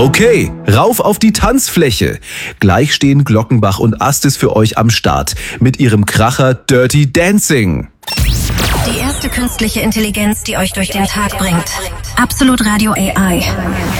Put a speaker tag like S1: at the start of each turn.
S1: Okay, rauf auf die Tanzfläche. Gleich stehen Glockenbach und Astis für euch am Start mit ihrem Kracher Dirty Dancing.
S2: Die erste künstliche Intelligenz, die euch durch den Tag bringt. Absolut Radio AI.